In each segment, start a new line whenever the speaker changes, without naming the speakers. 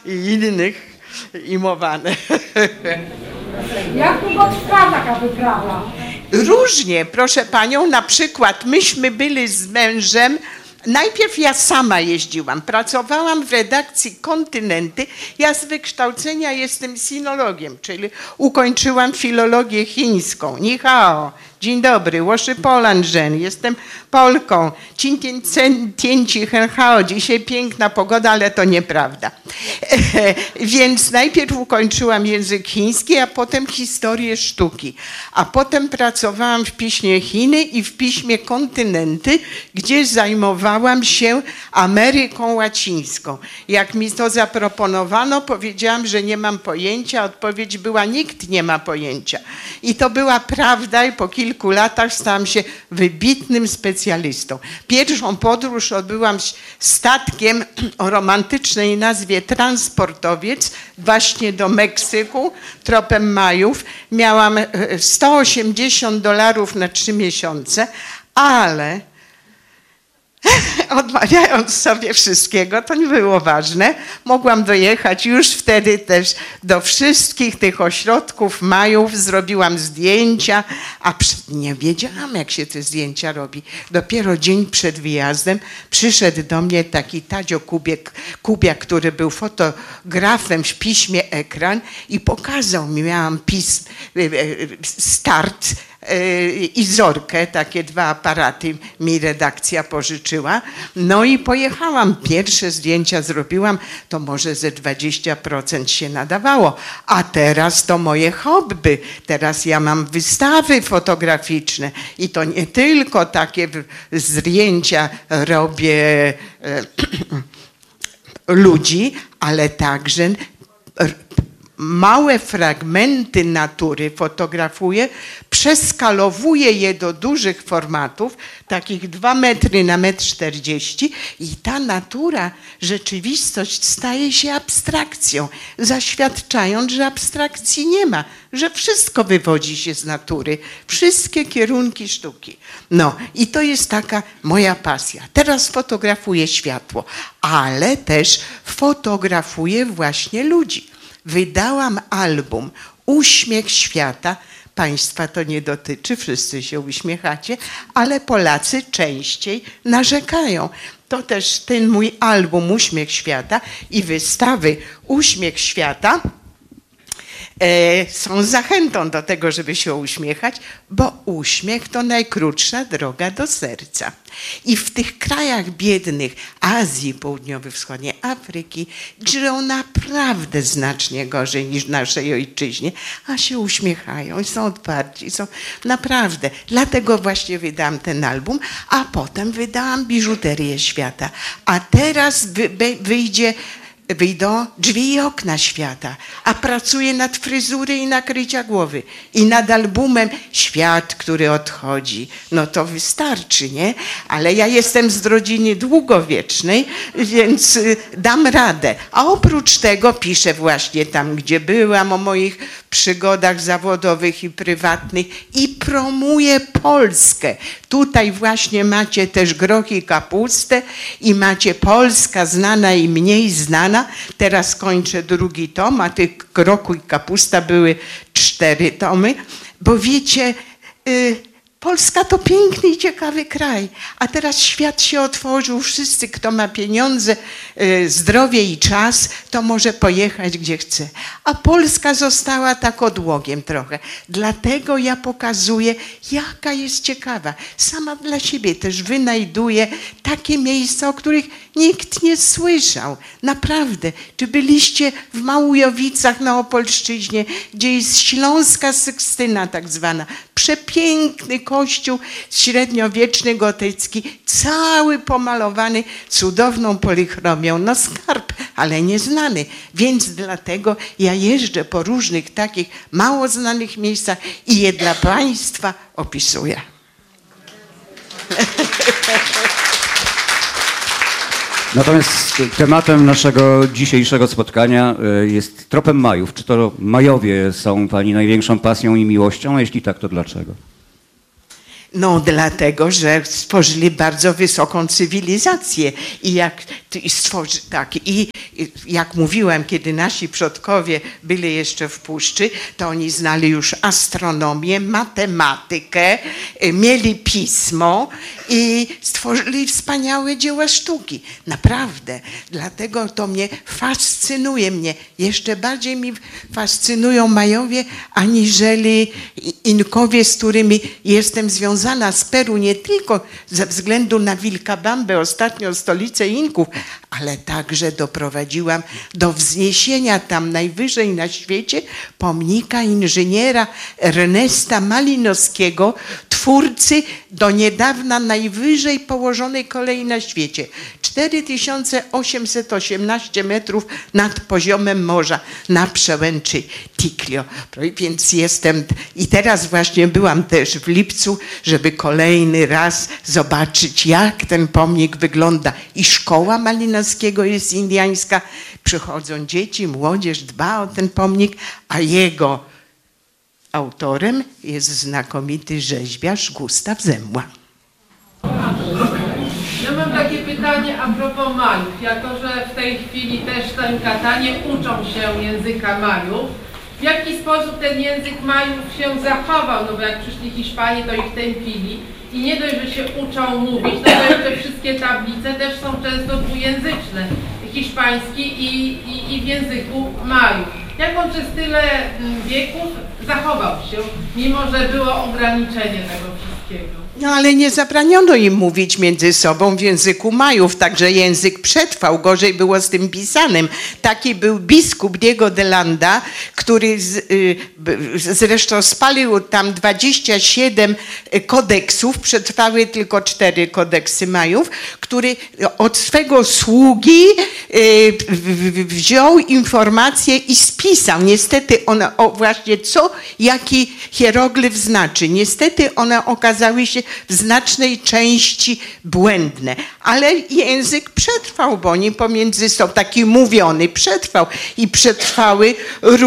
i innych imowane.
Jak długo trwa taka wyprawa?
Różnie, proszę panią, na przykład myśmy byli z mężem, najpierw ja sama jeździłam, pracowałam w redakcji Kontynenty. Ja z wykształcenia jestem sinologiem, czyli ukończyłam filologię chińską. Ni hao, dzień dobry, łoszy Polanżen, jestem Polką. Cięci hao, dzisiaj piękna pogoda, ale to nieprawda. Więc najpierw ukończyłam język chiński, a potem historię sztuki. A potem pracowałam w piśmie Chiny i w piśmie Kontynenty, gdzie zajmowałam się Ameryką Łacińską. Jak mi to zaproponowano, powiedziałam, że nie mam pojęcia. Odpowiedź była: nikt nie ma pojęcia. I to była prawda i po kilku latach stałam się wybitnym specjalistą. Pierwszą podróż odbyłam statkiem o romantycznej nazwie Transportowiec właśnie do Meksyku tropem Majów. Miałam $180 na 3 miesiące, ale odmawiając sobie wszystkiego, to nie było ważne. Mogłam dojechać już wtedy też do wszystkich tych ośrodków Majów, zrobiłam zdjęcia, a nie wiedziałam, jak się te zdjęcia robi. Dopiero dzień przed wyjazdem przyszedł do mnie taki Tadzio Kubiak, który był fotografem w piśmie Ekran i pokazał mi, miałam Start i Zorkę, takie 2 aparaty mi redakcja pożyczyła. No i pojechałam, pierwsze zdjęcia zrobiłam, to może ze 20% się nadawało, a teraz to moje hobby. Teraz ja mam wystawy fotograficzne i to nie tylko takie zdjęcia robię ludzi, ale także małe fragmenty natury fotografuję, przeskalowuję je do dużych formatów, takich 2 metry na 1,40 m i ta natura, rzeczywistość staje się abstrakcją, zaświadczając, że abstrakcji nie ma, że wszystko wywodzi się z natury, wszystkie kierunki sztuki. No i to jest taka moja pasja. Teraz fotografuję światło, ale też fotografuję właśnie ludzi. Wydałam album Uśmiech Świata. Państwa to nie dotyczy, wszyscy się uśmiechacie, ale Polacy częściej narzekają. To też ten mój album Uśmiech Świata i wystawy Uśmiech Świata są zachętą do tego, żeby się uśmiechać, bo uśmiech to najkrótsza droga do serca. I w tych krajach biednych Azji Południowo-Wschodniej, Afryki żyją naprawdę znacznie gorzej niż w naszej ojczyźnie, a się uśmiechają i są otwarci, są naprawdę. Dlatego właśnie wydałam ten album, a potem wydałam Biżuterię Świata. A teraz wyjdą Drzwi i okna świata, a pracuję nad fryzury i nakrycia głowy i nad albumem Świat, który odchodzi. No to wystarczy, nie? Ale ja jestem z rodziny długowiecznej, więc dam radę. A oprócz tego piszę właśnie tam, gdzie byłam, o moich przygodach zawodowych i prywatnych i promuję Polskę. Tutaj właśnie macie też groch i kapustę i macie Polska znana i mniej znana. Teraz kończę 2. tom, a tych grochu i kapusta były 4 tomy, bo wiecie, Polska to piękny i ciekawy kraj, a teraz świat się otworzył, wszyscy, kto ma pieniądze, zdrowie i czas, to może pojechać gdzie chce. A Polska została tak odłogiem trochę. Dlatego ja pokazuję, jaka jest ciekawa. Sama dla siebie też wynajduję takie miejsca, o których nikt nie słyszał. Naprawdę. Czy byliście w Małujowicach na Opolszczyźnie, gdzie jest Śląska Sykstyna tak zwana. Przepiękny kościół średniowieczny, gotycki, cały pomalowany cudowną polichromią. No skarb, ale nieznany. Więc dlatego ja jeżdżę po różnych takich mało znanych miejscach i je dla Państwa opisuję.
Natomiast tematem naszego dzisiejszego spotkania jest Tropem Majów. Czy to Majowie są Pani największą pasją i miłością? A jeśli tak, to dlaczego?
No dlatego, że stworzyli bardzo wysoką cywilizację i jak stworzy, tak, i jak mówiłam, kiedy nasi przodkowie byli jeszcze w puszczy, to oni znali już astronomię, matematykę, mieli pismo i stworzyli wspaniałe dzieła sztuki. Naprawdę. Dlatego to mnie fascynuje. Jeszcze bardziej mi fascynują Majowie, aniżeli Inkowie, z którymi jestem związana z Peru, nie tylko ze względu na Vilcabambę, ostatnią stolicę Inków, ale także doprowadziłam do wzniesienia tam najwyżej na świecie pomnika inżyniera Ernesta Malinowskiego, twórcy do niedawna najwyżej położonej kolei na świecie. 4818 metrów nad poziomem morza na przełęczy Ticlio. Więc jestem, i teraz właśnie byłam też w lipcu, żeby kolejny raz zobaczyć, jak ten pomnik wygląda. I szkoła Malinowskiego jest indiańska. Przychodzą dzieci, młodzież dba o ten pomnik, a jego autorem jest znakomity rzeźbiarz Gustaw Zemła.
Ja mam takie pytanie a propos Majów. Jako że w tej chwili też w Yucatanie uczą się języka Majów, w jaki sposób ten język Majów się zachował? No bo jak przyszli Hiszpanie, to ich tępili i nie dość, że się uczą mówić, no to jeszcze wszystkie tablice też są często dwujęzyczne, hiszpański i w języku Majów. Jak on przez tyle wieków zachował się, mimo że było ograniczenie tego wszystkiego?
No ale nie zabraniono im mówić między sobą w języku Majów, także język przetrwał, gorzej było z tym pisanym. Taki był biskup Diego de Landa, który zresztą spalił tam 27 kodeksów, przetrwały tylko 4 kodeksy Majów, który od swego sługi wziął informacje i spisał. Niestety one, właśnie co, jaki hieroglif znaczy. Niestety one okazały się w znacznej części błędne, ale język przetrwał, bo oni pomiędzy sobą, taki mówiony, przetrwał i przetrwały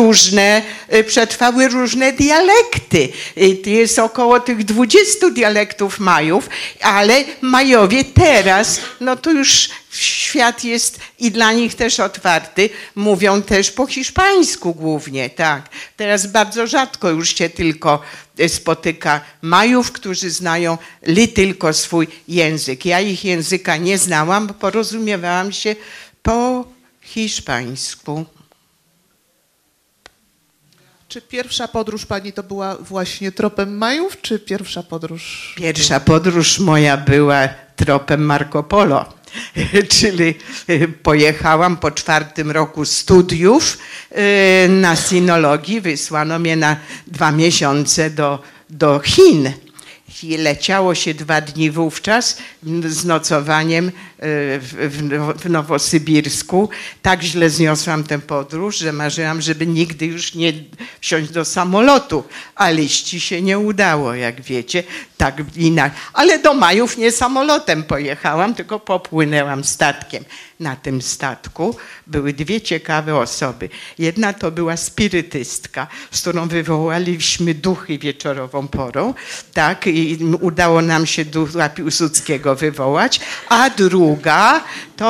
różne dialekty. Jest około tych 20 dialektów Majów, ale Majowie teraz, no to już świat jest i dla nich też otwarty, mówią też po hiszpańsku głównie, tak. Teraz bardzo rzadko już się tylko spotyka Majów, którzy znają tylko swój język. Ja ich języka nie znałam, bo porozumiewałam się po hiszpańsku.
Czy pierwsza podróż pani to była właśnie tropem Majów, czy pierwsza podróż?
Pierwsza podróż moja była tropem Marco Polo. Czyli pojechałam po 4. roku studiów na sinologii, wysłano mnie na 2 miesiące do Chin. I leciało się 2 dni wówczas z nocowaniem w Nowosybirsku. Tak źle zniosłam tę podróż, że marzyłam, żeby nigdy już nie wsiąść do samolotu. A liści się nie udało, jak wiecie. Tak, ale do Majów nie samolotem pojechałam, tylko popłynęłam statkiem. Na tym statku były 2 ciekawe osoby. Jedna to była spirytystka, z którą wywołaliśmy duchy wieczorową porą, tak, i udało nam się ducha Piłsudskiego wywołać, a druga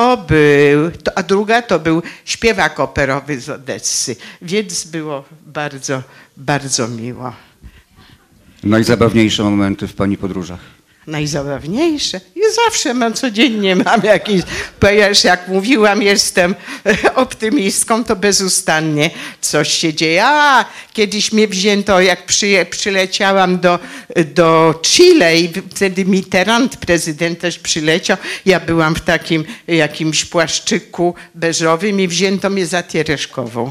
to był śpiewak operowy z Odessy, więc było bardzo, bardzo miło.
Najzabawniejsze momenty w pani podróżach?
Najzabawniejsze? I zawsze codziennie mam jakieś, ponieważ jak mówiłam, jestem optymistką, to bezustannie coś się dzieje. Kiedyś mnie wzięto, jak przyleciałam do Chile i wtedy Mitterrand, prezydent, też przyleciał. Ja byłam w takim jakimś płaszczyku beżowym i wzięto mnie za Tiereszkową.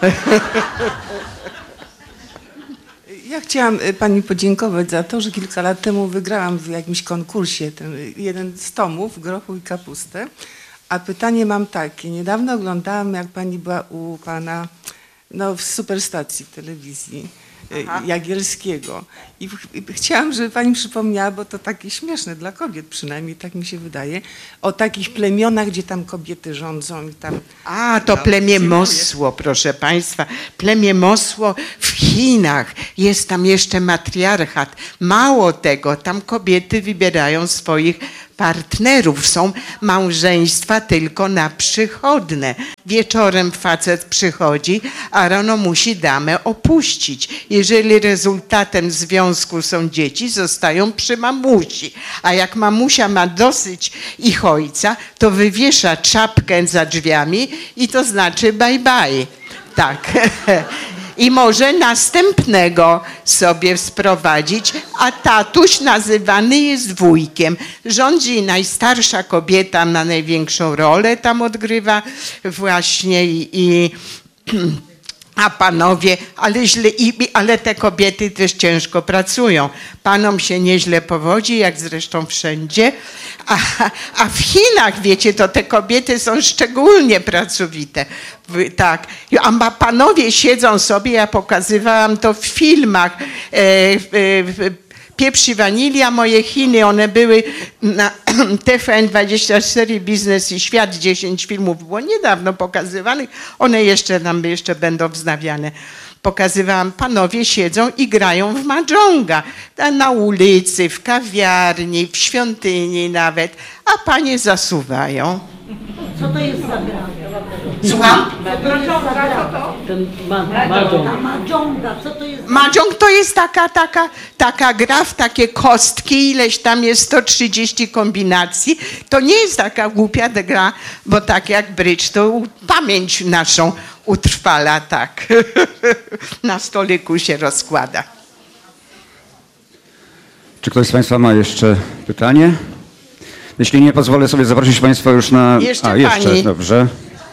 Ja chciałam pani podziękować za to, że kilka lat temu wygrałam w jakimś konkursie jeden z tomów, Grochu i kapustę. A pytanie mam takie. Niedawno oglądałam, jak pani była u pana w superstacji telewizji Jagielskiego. I chciałam, żeby pani przypomniała, bo to takie śmieszne dla kobiet, przynajmniej tak mi się wydaje, o takich plemionach, gdzie tam kobiety rządzą i tam...
To plemię Mosło, proszę państwa. Plemię Mosło w Chinach. Jest tam jeszcze matriarchat. Mało tego, tam kobiety wybierają swoich partnerów. Są małżeństwa tylko na przychodne. Wieczorem facet przychodzi, a rano musi damę opuścić. Jeżeli rezultatem związku są dzieci, zostają przy mamusi. A jak mamusia ma dosyć ich ojca, to wywiesza czapkę za drzwiami i to znaczy bye bye. Tak. I może następnego sobie sprowadzić, a tatuś nazywany jest wujkiem. Rządzi najstarsza kobieta, ma największą rolę tam odgrywa właśnie a panowie, ale te kobiety też ciężko pracują. Panom się nieźle powodzi, jak zresztą wszędzie. A w Chinach, wiecie, to te kobiety są szczególnie pracowite. Tak. A panowie siedzą sobie, ja pokazywałam to w filmach. Pieprz i Wanilia, moje Chiny, one były na TVN24, Biznes i Świat, 10 filmów było niedawno pokazywanych, one jeszcze będą wznawiane. Pokazywałam, panowie siedzą i grają w mahjonga, na ulicy, w kawiarni, w świątyni nawet, a panie zasuwają.
Co to jest za gra?
Słucham?
Mahjonga, co to jest?
Mahjong to jest taka gra w takie kostki, ileś tam jest 130 kombinacji. To nie jest taka głupia gra, bo tak jak brydż, to pamięć naszą utrwala, tak. Na stoliku się rozkłada.
Czy ktoś z Państwa ma jeszcze pytanie? Jeśli nie, pozwolę sobie zaprosić Państwa już na...
Jeszcze
pani. Dobrze.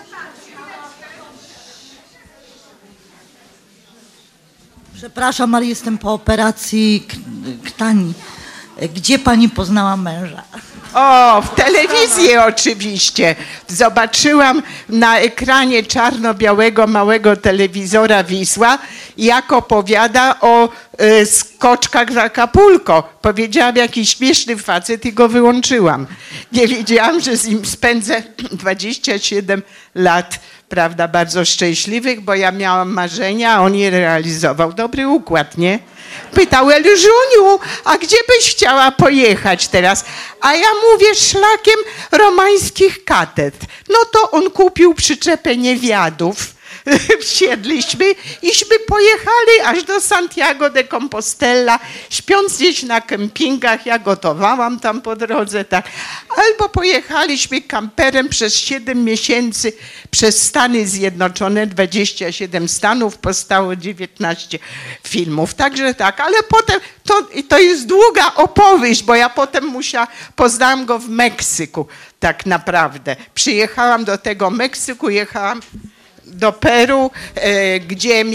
Przepraszam, ale jestem po operacji krtani. Gdzie pani poznała męża?
O, w telewizji oczywiście. Zobaczyłam na ekranie czarno-białego małego telewizora Wisła, jak opowiada o skoczkach w Acapulco. Powiedziałam, jaki śmieszny facet i go wyłączyłam. Nie wiedziałam, że z nim spędzę 27 lat, prawda, bardzo szczęśliwych, bo ja miałam marzenia, a on je realizował. Dobry układ, nie? Pytał Elżuniu, a gdzie byś chciała pojechać teraz? A ja mówię, szlakiem romańskich katedr. No to on kupił przyczepę niewiadów. Wsiedliśmy iśmy pojechali aż do Santiago de Compostela, śpiąc gdzieś na kempingach, ja gotowałam tam po drodze, tak. Albo pojechaliśmy kamperem przez 7 miesięcy przez Stany Zjednoczone, 27 stanów, powstało 19 filmów, także tak, ale potem, to jest długa opowieść, bo ja potem poznałam go w Meksyku, tak naprawdę. Przyjechałam do tego Meksyku, jechałam do Peru, gdzie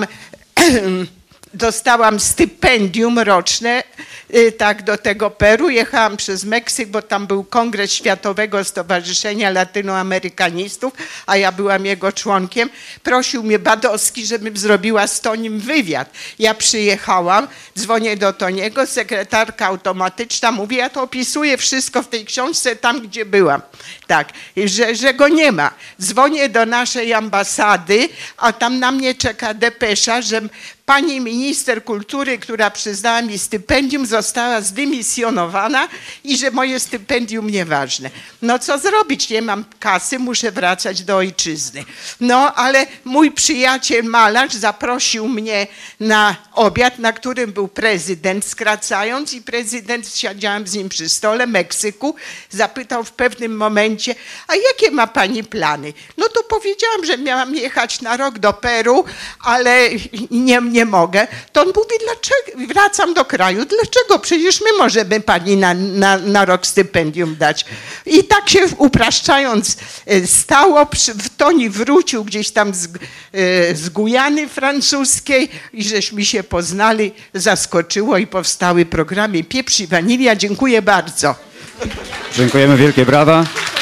dostałam stypendium roczne, tak, do tego Peru. Jechałam przez Meksyk, bo tam był kongres Światowego Stowarzyszenia Latynoamerykanistów, a ja byłam jego członkiem. Prosił mnie Badowski, żebym zrobiła z Tonim wywiad. Ja przyjechałam, dzwonię do Toniego, sekretarka automatyczna mówi, ja to opisuję wszystko w tej książce tam, gdzie byłam. Tak, że go nie ma. Dzwonię do naszej ambasady, a tam na mnie czeka depesza, że pani minister kultury, która przyznała mi stypendium, została zdymisjonowana i że moje stypendium nieważne. No co zrobić? Nie mam kasy, muszę wracać do ojczyzny. No ale mój przyjaciel malarz zaprosił mnie na obiad, na którym był prezydent, skracając, i prezydent, siedziałam z nim przy stole, Meksyku, zapytał w pewnym momencie, a jakie ma pani plany? No to powiedziałam, że miałam jechać na rok do Peru, ale nie mogę. To on mówi, dlaczego? Wracam do kraju. Dlaczego? Przecież my możemy pani na rok stypendium dać. I tak się upraszczając stało. Toni wrócił gdzieś tam z Gujany francuskiej i żeśmy się poznali. Zaskoczyło i powstały programy Pieprz i Wanilia. Dziękuję bardzo.
Dziękujemy, wielkie brawa.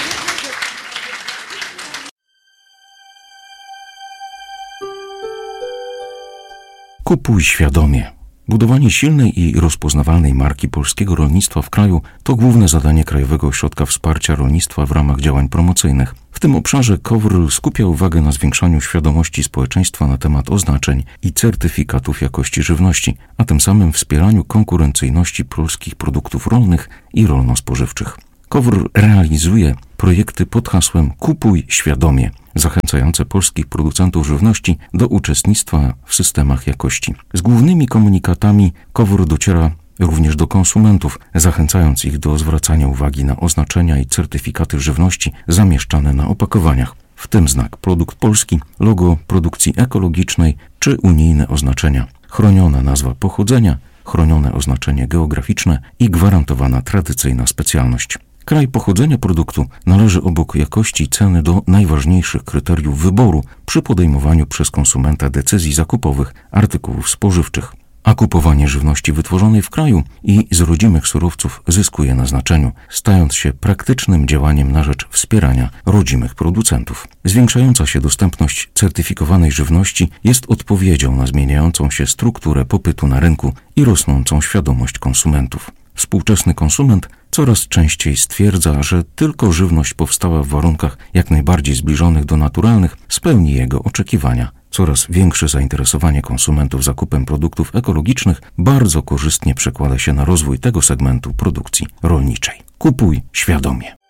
Kupuj świadomie. Budowanie silnej i rozpoznawalnej marki polskiego rolnictwa w kraju to główne zadanie Krajowego Ośrodka Wsparcia Rolnictwa w ramach działań promocyjnych. W tym obszarze KOWR skupia uwagę na zwiększaniu świadomości społeczeństwa na temat oznaczeń i certyfikatów jakości żywności, a tym samym wspieraniu konkurencyjności polskich produktów rolnych i rolno-spożywczych. KOWR realizuje projekty pod hasłem Kupuj świadomie, zachęcające polskich producentów żywności do uczestnictwa w systemach jakości. Z głównymi komunikatami KOWR dociera również do konsumentów, zachęcając ich do zwracania uwagi na oznaczenia i certyfikaty żywności zamieszczane na opakowaniach, w tym znak produkt polski, logo produkcji ekologicznej czy unijne oznaczenia, chroniona nazwa pochodzenia, chronione oznaczenie geograficzne i gwarantowana tradycyjna specjalność. Kraj pochodzenia produktu należy obok jakości i ceny do najważniejszych kryteriów wyboru przy podejmowaniu przez konsumenta decyzji zakupowych artykułów spożywczych. A kupowanie żywności wytworzonej w kraju i z rodzimych surowców zyskuje na znaczeniu, stając się praktycznym działaniem na rzecz wspierania rodzimych producentów. Zwiększająca się dostępność certyfikowanej żywności jest odpowiedzią na zmieniającą się strukturę popytu na rynku i rosnącą świadomość konsumentów. Współczesny konsument coraz częściej stwierdza, że tylko żywność powstała w warunkach jak najbardziej zbliżonych do naturalnych spełni jego oczekiwania. Coraz większe zainteresowanie konsumentów zakupem produktów ekologicznych bardzo korzystnie przekłada się na rozwój tego segmentu produkcji rolniczej. Kupuj świadomie.